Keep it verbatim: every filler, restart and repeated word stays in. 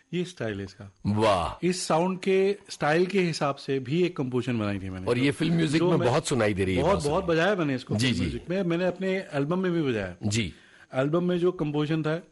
ये स्टाइल है इसका। वाह। इस साउंड के स्टाइल के हिसाब से भी एक कंपोजिशन बनाई थी मैंने। और ये फिल्म म्यूजिक में बहुत सुनाई दे रही है। बहुत बहुत बजाया मैंने इसको। जी जी। म्यूजिक में मैंने अपने एल्बम में भी बजाया। जी। एल्बम में जो कंपोजिशन था